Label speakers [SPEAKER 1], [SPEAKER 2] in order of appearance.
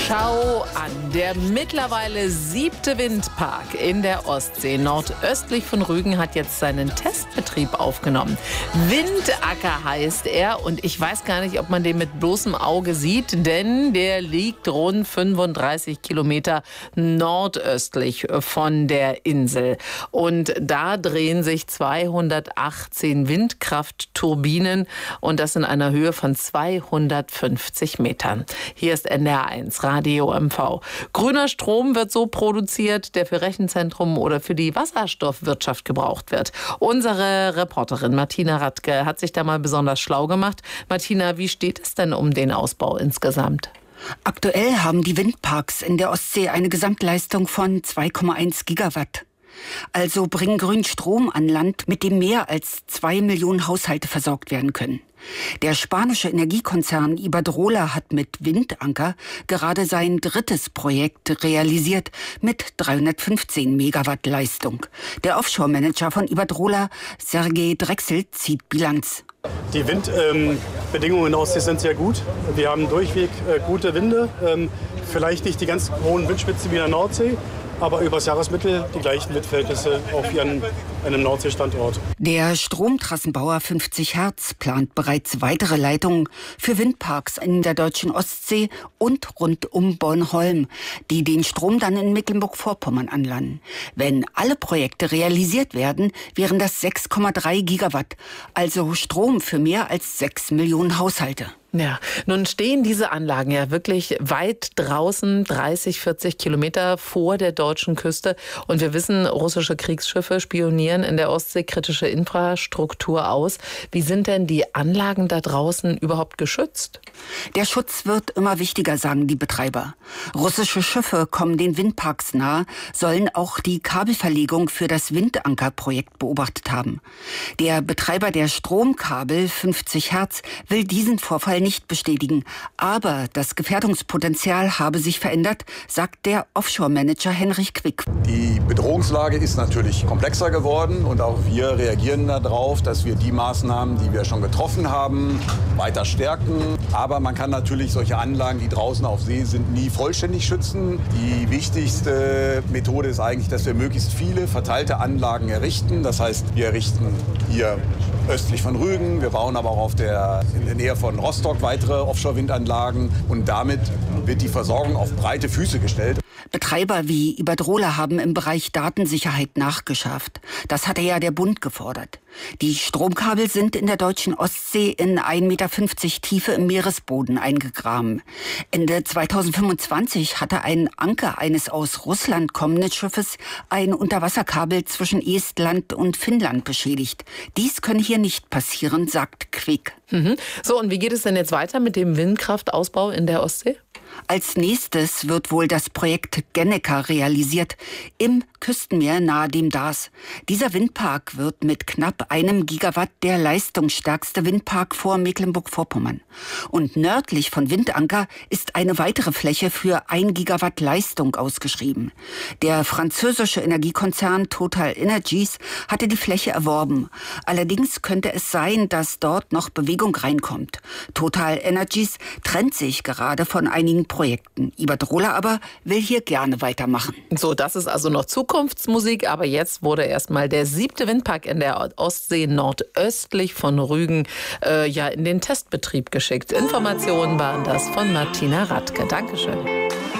[SPEAKER 1] Schau an, der mittlerweile 7. Windpark in der Ostsee nordöstlich von Rügen hat jetzt seinen Testbetrieb aufgenommen. Windacker heißt er und ich weiß gar nicht, ob man den mit bloßem Auge sieht, denn der liegt rund 35 Kilometer nordöstlich von der Insel. Und da drehen sich 218 Windkraftturbinen und das in einer Höhe von 250 Metern. Hier ist NDR1 Radio MV. Grüner Strom wird so produziert, der für Rechenzentrum oder für die Wasserstoffwirtschaft gebraucht wird. Unsere Reporterin Martina Radke hat sich da mal besonders schlau gemacht. Martina, wie steht es denn um den Ausbau insgesamt?
[SPEAKER 2] Aktuell haben die Windparks in der Ostsee eine Gesamtleistung von 2,1 Gigawatt. Also bringen grünen Strom an Land, mit dem mehr als 2 Millionen Haushalte versorgt werden können. Der spanische Energiekonzern Iberdrola hat mit Windanker gerade sein 3. Projekt realisiert mit 315 Megawatt Leistung. Der Offshore-Manager von Iberdrola, Sergej Drexel, zieht Bilanz.
[SPEAKER 3] Die Windbedingungen in der Ostsee sind sehr gut. Wir haben durchweg gute Winde, vielleicht nicht die ganz hohen Windspitzen wie in der Nordsee, aber übers Jahresmittel die gleichen Windverhältnisse auf einem Nordseestandort.
[SPEAKER 2] Der Stromtrassenbauer 50 Hertz plant bereits weitere Leitungen für Windparks in der deutschen Ostsee und rund um Bornholm, die den Strom dann in Mecklenburg-Vorpommern anlanden. Wenn alle Projekte realisiert werden, wären das 6,3 Gigawatt, also Strom für mehr als 6 Millionen Haushalte.
[SPEAKER 1] Ja, nun stehen diese Anlagen ja wirklich weit draußen, 30, 40 Kilometer vor der deutschen Küste. Und wir wissen, russische Kriegsschiffe spionieren in der Ostsee kritische Infrastruktur aus. Wie sind denn die Anlagen da draußen überhaupt geschützt?
[SPEAKER 2] Der Schutz wird immer wichtiger, sagen die Betreiber. Russische Schiffe kommen den Windparks nahe, sollen auch die Kabelverlegung für das Windanker-Projekt beobachtet haben. Der Betreiber der Stromkabel 50 Hertz will diesen Vorfall nicht bestätigen. Aber das Gefährdungspotenzial habe sich verändert, sagt der Offshore-Manager Henrich Quick.
[SPEAKER 4] Die Bedrohungslage ist natürlich komplexer geworden und auch wir reagieren darauf, dass wir die Maßnahmen, die wir schon getroffen haben, weiter stärken. Aber man kann natürlich solche Anlagen, die draußen auf See sind, nie vollständig schützen. Die wichtigste Methode ist eigentlich, dass wir möglichst viele verteilte Anlagen errichten. Das heißt, wir errichten hier östlich von Rügen, wir bauen aber auch in der Nähe von Rostock weitere Offshore-Windanlagen und damit wird die Versorgung auf breite Füße gestellt.
[SPEAKER 2] Betreiber wie Iberdrola haben im Bereich Datensicherheit nachgeschärft. Das hatte ja der Bund gefordert. Die Stromkabel sind in der deutschen Ostsee in 1,50 Meter Tiefe im Meeresboden eingegraben. Ende 2025 hatte ein Anker eines aus Russland kommenden Schiffes ein Unterwasserkabel zwischen Estland und Finnland beschädigt. Dies könne hier nicht passieren, sagt Quick.
[SPEAKER 1] So, und wie geht es denn jetzt weiter mit dem Windkraftausbau in der Ostsee?
[SPEAKER 2] Als nächstes wird wohl das Projekt Genneker realisiert, im Küstenmeer nahe dem Darß. Dieser Windpark wird mit knapp 1 Gigawatt der leistungsstärkste Windpark vor Mecklenburg-Vorpommern. Und nördlich von Windanker ist eine weitere Fläche für 1 Gigawatt Leistung ausgeschrieben. Der französische Energiekonzern Total Energies hatte die Fläche erworben. Allerdings könnte es sein, dass dort noch Bewegung reinkommt. Total Energies trennt sich gerade von einigen Projekten. Iberdrola aber will hier gerne weitermachen.
[SPEAKER 1] So, das ist also noch Zukunftsmusik, aber jetzt wurde erstmal der 7. Windpark in der Ostsee nordöstlich von Rügen in den Testbetrieb geschickt. Informationen waren das von Martina Radke. Dankeschön.